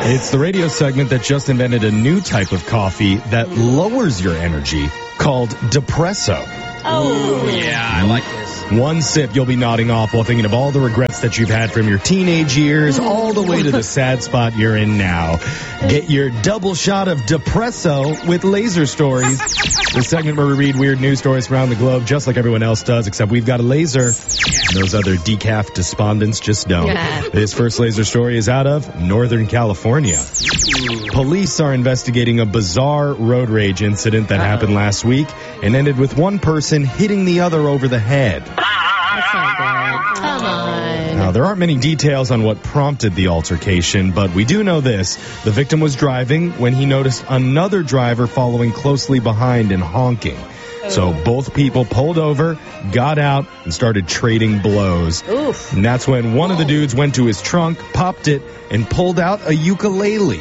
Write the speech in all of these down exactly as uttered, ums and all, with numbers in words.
It's the radio segment that just invented a new type of coffee that lowers your energy called Depresso. Oh, yeah, I like this. One sip, you'll be nodding off while thinking of all the regrets that you've had from your teenage years all the way to the sad spot you're in now. Get your double shot of Depresso with Laser Stories. The segment where we read weird news stories from around the globe just like everyone else does, except we've got a laser. Those other decaf despondents just don't. Yeah. This first laser story is out of Northern California. Police are investigating a bizarre road rage incident that happened last week and ended with one person hitting the other over the head. That's not good. Come on. Now, there aren't many details on what prompted the altercation, but we do know this. The victim was driving when he noticed another driver following closely behind and honking. So both people pulled over, got out, and started trading blows. Oof. And that's when one of the dudes went to his trunk, popped it, and pulled out a ukulele.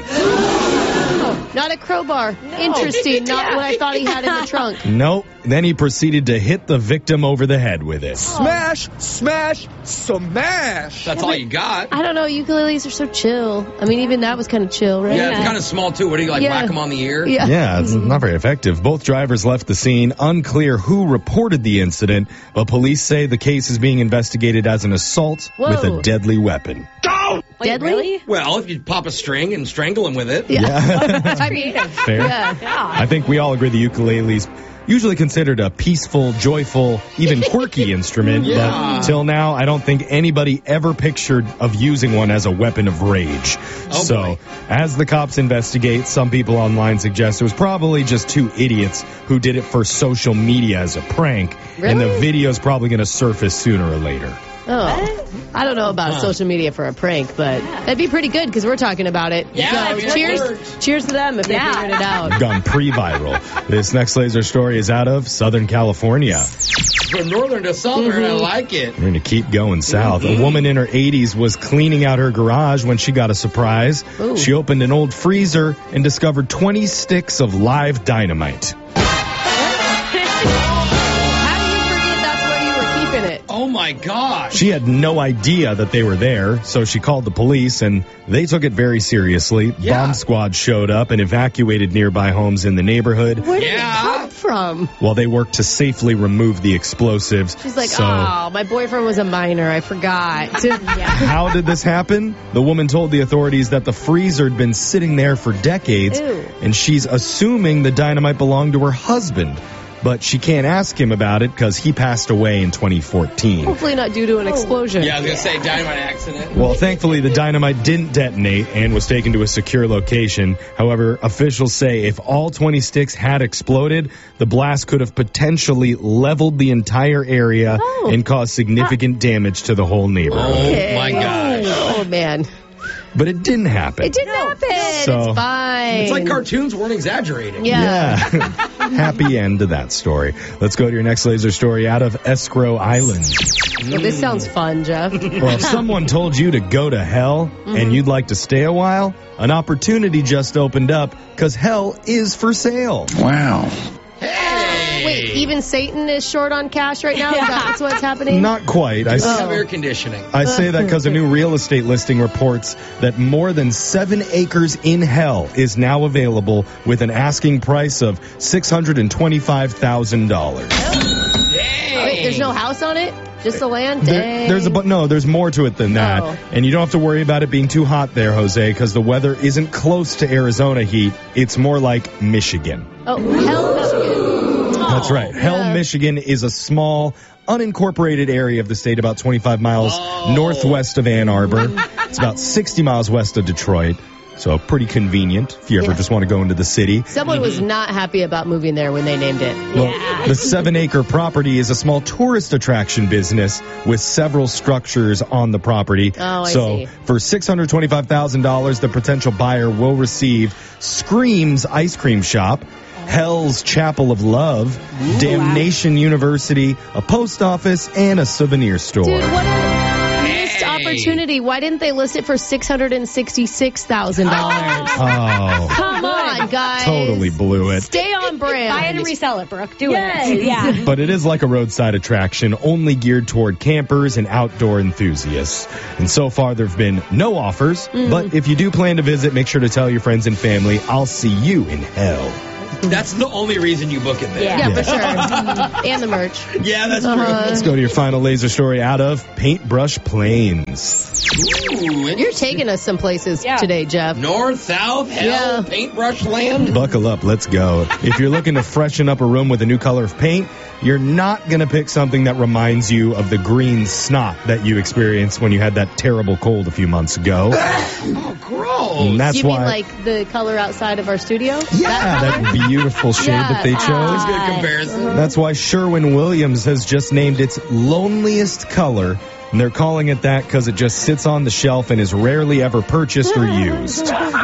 Not a crowbar. Interesting. Not what I thought he had in the trunk. Nope. Then he proceeded to hit the victim over the head with it. Smash, smash, smash. That's all you got. I don't know. Ukuleles are so chill. I mean, even that was kind of chill, right? Yeah, it's kind of small, too. What do you, like, Yeah. whack them on the ear? Yeah. Yeah, it's not very effective. Both drivers left the scene. Unclear who reported the incident, but police say the case is being investigated as an assault Whoa. with a deadly weapon. Go! Wait, Deadly? really? Well, if you pop a string and strangle him with it. Yeah. I mean, Fair. yeah. I think we all agree the ukulele's usually considered a peaceful, joyful, even quirky instrument, Yeah. but till now, I don't think anybody ever pictured of using one as a weapon of rage. Oh, so, boy. as the cops investigate, some people online suggest it was probably just two idiots who did it for social media as a prank, and the Really? video's probably going to surface sooner or later. Oh, I don't know about Huh. social media for a prank, but that'd be pretty good because we're talking about it. Yeah, so I mean, it cheers, works. cheers to them if Yeah. they figured it out. Gone pre-viral. This next laser story is out of Southern California. From northern to southern, I like it. We're going to keep going south. A woman in her eighties was cleaning out her garage when she got a surprise. Ooh. She opened an old freezer and discovered twenty sticks of live dynamite. How do you forget that's where you were keeping it? Oh, my gosh. She had no idea that they were there, so she called the police, and they took it very seriously. Yeah. Bomb squad showed up and evacuated nearby homes in the neighborhood Where did Yeah. it come from? while they worked to safely remove the explosives. She's like, so, oh, my boyfriend was a minor. I forgot. How did this happen? The woman told the authorities that the freezer had been sitting there for decades, Ew. and she's assuming the dynamite belonged to her husband. But she can't ask him about it because he passed away in twenty fourteen. Hopefully not due to an explosion. Yeah, I was going to say dynamite accident. Well, thankfully, the dynamite didn't detonate and was taken to a secure location. However, officials say if all twenty sticks had exploded, the blast could have potentially leveled the entire area Oh. and caused significant damage to the whole neighborhood. Okay. Oh, my gosh. Oh, man. But it didn't happen. It didn't happen. So- It's fine. It's like cartoons weren't exaggerating. Yeah. Yeah. Happy end to that story. Let's go to your next laser story out of Escrow Island. Well, this sounds fun, Jeff. Well, if someone told you to go to hell and you'd like to stay a while, an opportunity just opened up because hell is for sale. Wow. Hey! Wait, even Satan is short on cash right now? That's what's happening? Not quite. I, We s- have air conditioning. I say that because a new real estate listing reports that more than seven acres in hell is now available with an asking price of six hundred twenty-five thousand dollars. Wait, there's no house on it? Just the land? There, Dang. there's a bu- no, there's more to it than that, Oh. and you don't have to worry about it being too hot there, Jose, because the weather isn't close to Arizona heat. It's more like Michigan. Oh, hell, Michigan. That's right. Hell, yeah. Michigan is a small, unincorporated area of the state, about twenty-five miles Oh. northwest of Ann Arbor. It's about sixty miles west of Detroit. So pretty convenient if you ever Yeah. just want to go into the city. Someone was not happy about moving there when they named it. Well, the seven-acre property is a small tourist attraction business with several structures on the property. Oh, I so see. for six hundred twenty-five thousand dollars, the potential buyer will receive Scream's Ice Cream Shop, Hell's Chapel of Love, Damnation University, a post office, and a souvenir store. Dude, what a missed Hey. opportunity. Why didn't they list it for six hundred sixty-six thousand dollars? Oh. Come on. on, guys. Totally blew it. Stay on brand. Buy it and resell it, Brooke. Do Yes. it. Yeah. But it is like a roadside attraction, only geared toward campers and outdoor enthusiasts. And so far, there have been no offers. Mm. But if you do plan to visit, make sure to tell your friends and family, I'll see you in hell. That's the only reason you book it there. Yeah. Yeah, for sure. And the merch. Yeah, that's Uh-huh. Let's go to your final laser story out of Paintbrush Plains. true. Ooh, You're taking us some places Yeah. today, Jeff. North, south, hell, Yeah. paintbrush land. Buckle up, let's go. If you're looking to freshen up a room with a new color of paint, you're not going to pick something that reminds you of the green snot that you experienced when you had that terrible cold a few months ago. Oh, gross. And that's you why, mean like the color outside of our studio? yeah, that beautiful shade Yeah. that they That's chose. a good comparison. That's why Sherwin-Williams has just named its loneliest color. And they're calling it that because it just sits on the shelf and is rarely ever purchased or used.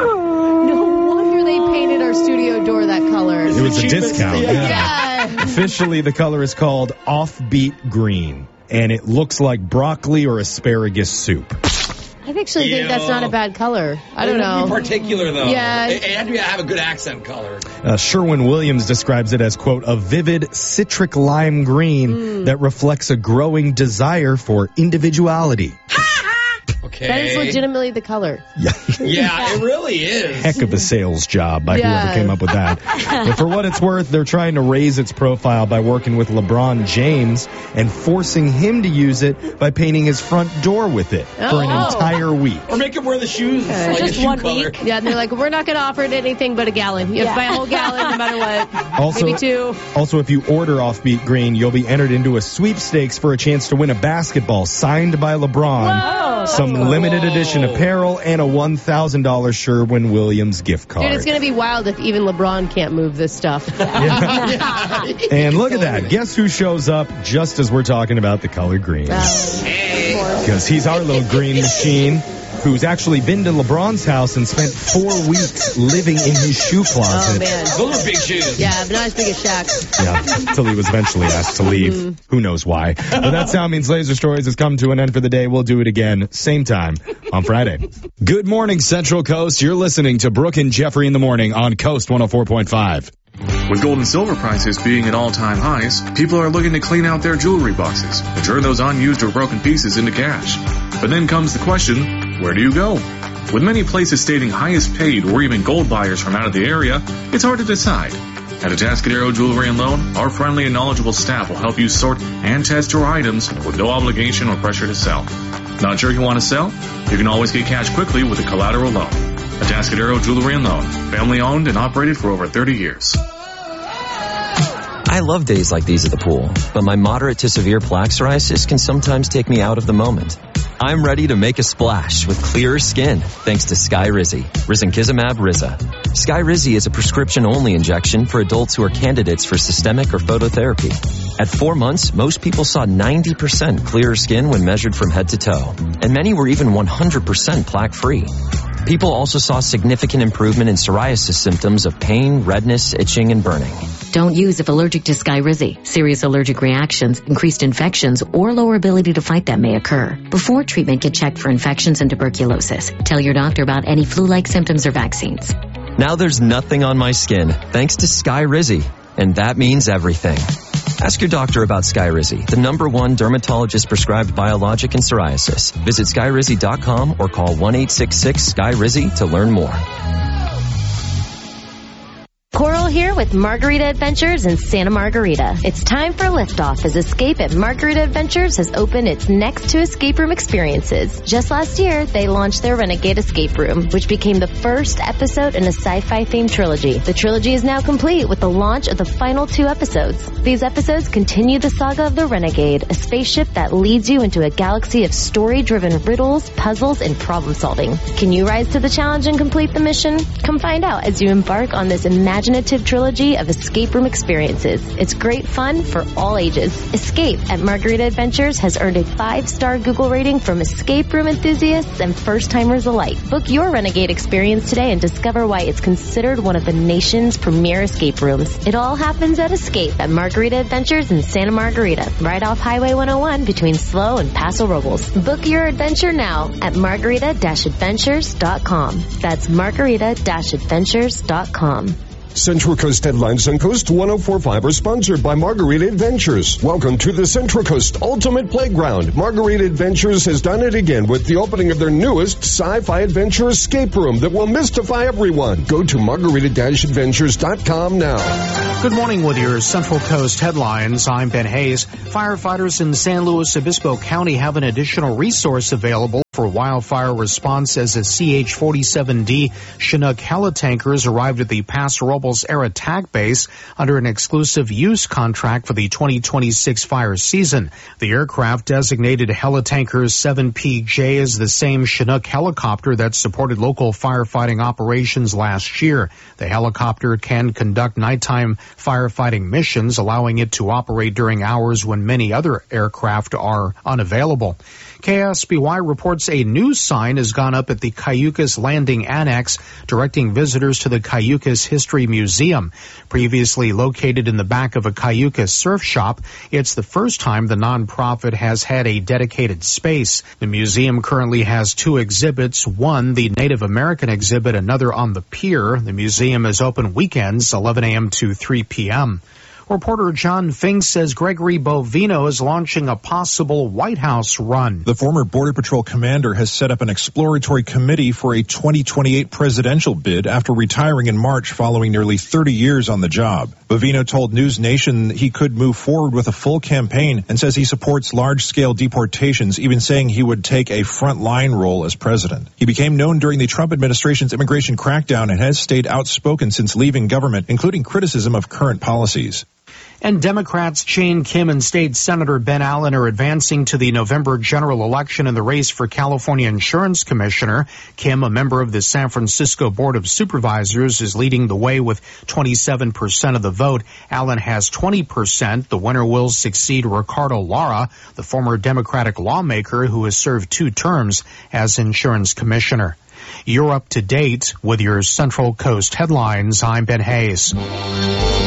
No wonder they painted our studio door that color. It was a cheapest, discount. yeah. Yeah. Yeah. Officially, the color is called Offbeat Green, and it looks like broccoli or asparagus soup. I actually think that's not a bad color. I don't Be know. particular, though. Yeah. It, it had to have a good accent color. Uh, Sherwin-Williams describes it as, quote, a vivid citric lime green Mm. that reflects a growing desire for individuality. Okay. That is legitimately the color. Yeah. Yeah, it really is. Heck of a sales job by Yeah. whoever came up with that. But for what it's worth, they're trying to raise its profile by working with LeBron James and forcing him to use it by painting his front door with it for an Oh. entire week. Or make him wear the shoes like Just a shoe one color. week. Yeah, and they're like, we're not going to offer it anything but a gallon. You have to buy a whole gallon no matter what. Also, Maybe two. also, if you order Offbeat Green, you'll be entered into a sweepstakes for a chance to win a basketball signed by LeBron, Whoa. some cool. limited edition apparel, and a one thousand dollars Sherwin-Williams gift card. Dude, it's going to be wild if even LeBron can't move this stuff. And look at that. Guess who shows up just as we're talking about the color green? Because he's our little green machine who's actually been to LeBron's house and spent four weeks living in his shoe Oh, closet. man. Those are big shoes. Yeah, but not as big as Shaq. Yeah, until he was eventually asked to leave. Who knows why. But that sound means Laser Stories has come to an end for the day. We'll do it again, same time, on Friday. Good morning, Central Coast. You're listening to Brooke and Jeffrey in the morning on Coast one oh four point five. With gold and silver prices being at all-time highs, people are looking to clean out their jewelry boxes and turn those unused or broken pieces into cash. But then comes the question, where do you go? With many places stating highest paid or even gold buyers from out of the area, it's hard to decide. At Atascadero Jewelry and Loan, our friendly and knowledgeable staff will help you sort and test your items with no obligation or pressure to sell. Not sure you want to sell? You can always get cash quickly with a collateral loan. Atascadero Jewelry and Loan, family owned and operated for over thirty years. I love days like these at the pool, but my moderate to severe plaque psoriasis can sometimes take me out of the moment. I'm ready to make a splash with clearer skin thanks to Skyrizi, Risankizumab Riza. Skyrizi is a prescription-only injection for adults who are candidates for systemic or phototherapy. At four months, most people saw ninety percent clearer skin when measured from head to toe, and many were even one hundred percent plaque-free. People also saw significant improvement in psoriasis symptoms of pain, redness, itching, and burning. Don't use if allergic to Skyrizi. Serious allergic reactions, increased infections, or lower ability to fight them may occur. Before treatment, get checked for infections and tuberculosis. Tell your doctor about any flu-like symptoms or vaccines. Now there's nothing on my skin thanks to Skyrizi, and that means everything. Ask your doctor about Skyrizi, the number one dermatologist prescribed biologic in psoriasis. Visit skyrizi dot com or call one eight six six S K Y R I Z Y to learn more. Coral here with Margarita Adventures in Santa Margarita. It's time for liftoff as Escape at Margarita Adventures has opened its next two escape room experiences. Just last year, they launched their Renegade Escape Room, which became the first episode in a sci-fi themed trilogy. The trilogy is now complete with the launch of the final two episodes. These episodes continue the saga of the Renegade, a spaceship that leads you into a galaxy of story-driven riddles, puzzles, and problem solving. Can you rise to the challenge and complete the mission? Come find out as you embark on this imaginative immersive trilogy of escape room experiences. It's great fun for all ages. Escape at Margarita Adventures has earned a five-star Google rating from escape room enthusiasts and first-timers alike. Book your Renegade experience today and discover why it's considered one of the nation's premier escape rooms. It all happens at Escape at Margarita Adventures in Santa Margarita, right off Highway one oh one between SLO and Paso Robles. Book your adventure now at margarita adventures dot com. That's margarita adventures dot com. Central Coast Headlines on Coast one oh four point five are sponsored by Margarita Adventures. Welcome to the Central Coast Ultimate Playground. Margarita Adventures has done it again with the opening of their newest sci-fi adventure escape room that will mystify everyone. Go to margarita adventures dot com now. Good morning with your Central Coast Headlines. I'm Ben Hayes. Firefighters in San Luis Obispo County have an additional resource available for wildfire response as a C H forty-seven D Chinook helitankers arrived at the Paso Robles Air Attack Base under an exclusive use contract for the twenty twenty-six fire season. The aircraft, designated Helitankers seven P J, is the same Chinook helicopter that supported local firefighting operations last year. The helicopter can conduct nighttime firefighting missions, allowing it to operate during hours when many other aircraft are unavailable. K S B Y reports a new sign has gone up at the Cayucas Landing Annex, directing visitors to the Cayucas History Museum. Previously located in the back of a Cayucas surf shop, it's the first time the nonprofit has had a dedicated space. The museum currently has two exhibits, one the Native American exhibit, another on the pier. The museum is open weekends, eleven a.m. to three p.m. Reporter John Fink says Gregory Bovino is launching a possible White House run. The former Border Patrol commander has set up an exploratory committee for a twenty twenty-eight presidential bid after retiring in March following nearly thirty years on the job. Bovino told News Nation he could move forward with a full campaign and says he supports large-scale deportations, even saying he would take a front-line role as president. He became known during the Trump administration's immigration crackdown and has stayed outspoken since leaving government, including criticism of current policies. And Democrats Jane Kim and State Senator Ben Allen are advancing to the November general election in the race for California Insurance Commissioner. Kim, a member of the San Francisco Board of Supervisors, is leading the way with twenty-seven percent of the vote. Allen has twenty percent. The winner will succeed Ricardo Lara, the former Democratic lawmaker who has served two terms as insurance commissioner. You're up to date with your Central Coast Headlines. I'm Ben Hayes.